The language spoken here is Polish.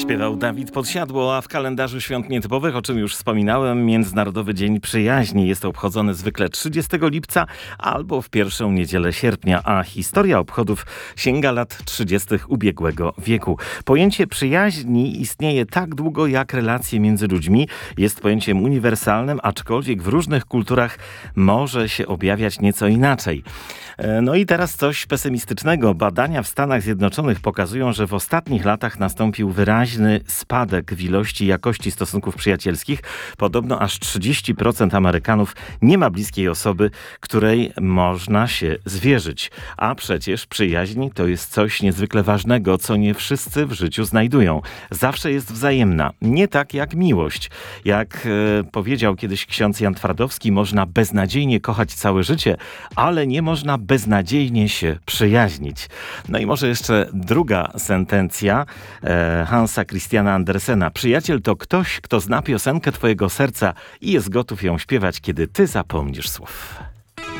Śpiewał Dawid Podsiadło, a w kalendarzu świąt nietypowych, o czym już wspominałem, Międzynarodowy Dzień Przyjaźni jest obchodzony zwykle 30 lipca albo w pierwszą niedzielę sierpnia, a historia obchodów sięga lat 30. ubiegłego wieku. Pojęcie przyjaźni istnieje tak długo jak relacje między ludźmi. Jest pojęciem uniwersalnym, aczkolwiek w różnych kulturach może się objawiać nieco inaczej. No i teraz coś pesymistycznego. Badania w Stanach Zjednoczonych pokazują, że w ostatnich latach nastąpił wyraźny spadek w ilości i jakości stosunków przyjacielskich. Podobno aż 30% Amerykanów nie ma bliskiej osoby, której można się zwierzyć. A przecież przyjaźń to jest coś niezwykle ważnego, co nie wszyscy w życiu znajdują. Zawsze jest wzajemna. Nie tak jak miłość. Jak powiedział kiedyś ksiądz Jan Twardowski, można beznadziejnie kochać całe życie, ale nie można beznadziejnie się przyjaźnić. No i może jeszcze druga sentencja Hansa Christiana Andersena. Przyjaciel to ktoś, kto zna piosenkę twojego serca i jest gotów ją śpiewać, kiedy ty zapomnisz słów.